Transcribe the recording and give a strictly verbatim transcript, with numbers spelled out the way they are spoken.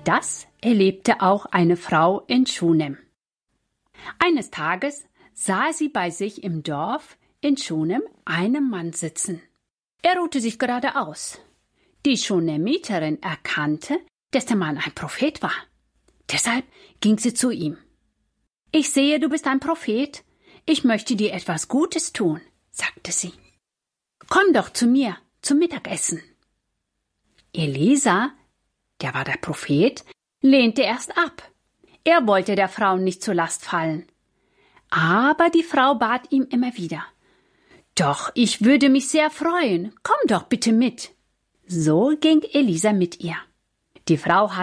Das erlebte auch eine Frau in Schunem. Eines Tages sah sie bei sich im Dorf in Schunem einen Mann sitzen. Er ruhte sich geradeaus. Die Schunemiterin erkannte, dass der Mann ein Prophet war. Deshalb ging sie zu ihm. »Ich sehe, du bist ein Prophet. Ich möchte dir etwas Gutes tun«, sagte sie. »Komm doch zu mir zum Mittagessen.« Elisa, der war der Prophet, lehnte erst ab. Er wollte der Frau nicht zur Last fallen. Aber die Frau bat ihm immer wieder. »Doch, ich würde mich sehr freuen. Komm doch bitte mit.« So ging Elisa mit ihr. Die Frau hatte